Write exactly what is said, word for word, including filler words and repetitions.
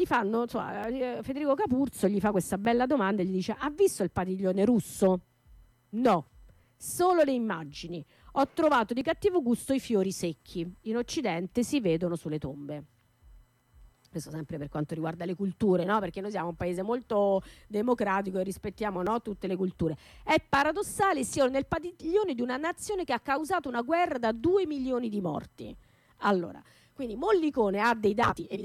fanno, insomma, Federico Capurzo gli fa questa bella domanda e gli dice: ha visto il padiglione russo? No, solo le immagini. Ho trovato di cattivo gusto i fiori secchi. In Occidente si vedono sulle tombe. Questo sempre per quanto riguarda le culture, no? Perché noi siamo un paese molto democratico e rispettiamo, no, tutte le culture. È paradossale, siano nel padiglione di una nazione che ha causato una guerra da due milioni di morti. Allora, quindi Mollicone ha dei dati